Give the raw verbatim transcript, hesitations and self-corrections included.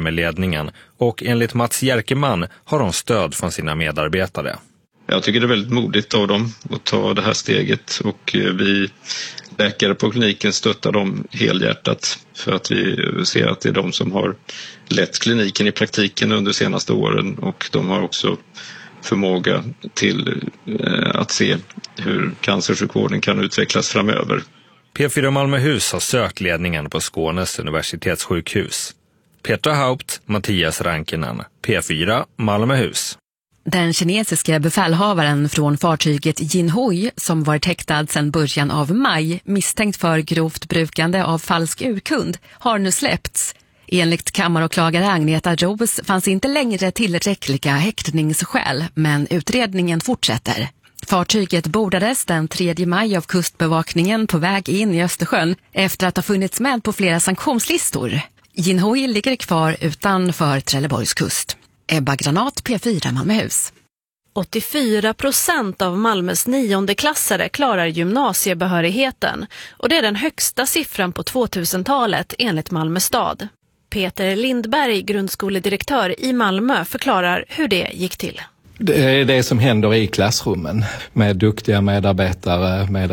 med ledningen och enligt Mats Jerkeman har de stöd från sina medarbetare. Jag tycker det är väldigt modigt av dem att ta det här steget och vi läkare på kliniken stöttar dem helhjärtat för att vi ser att det är de som har lett kliniken i praktiken under de senaste åren och de har också förmåga till att se hur cancersjukvården kan utvecklas framöver. P fyra Malmöhus har sökt ledningen på Skånes universitetssjukhus. Petra Haupt, Mattias Rankinen, P fyra Malmöhus. Den kinesiska befälhavaren från fartyget Jinhui som varit häktad sedan början av maj misstänkt för grovt brukande av falsk urkund har nu släppts. Enligt kammaråklagare Agneta Ros fanns inte längre tillräckliga häktningsskäl, men utredningen fortsätter. Fartyget bordades den tredje maj av kustbevakningen på väg in i Östersjön efter att ha funnits med på flera sanktionslistor. Jinhui ligger kvar utanför Trelleborgs kust. Ebba Granat, P fyra Malmöhus. åttiofyra procent av Malmös niondeklassare klarar gymnasiebehörigheten och det är den högsta siffran på tvåtusentalet enligt Malmö stad. Peter Lindberg, grundskoledirektör i Malmö, förklarar hur det gick till. Det är det som händer i klassrummen med duktiga medarbetare, med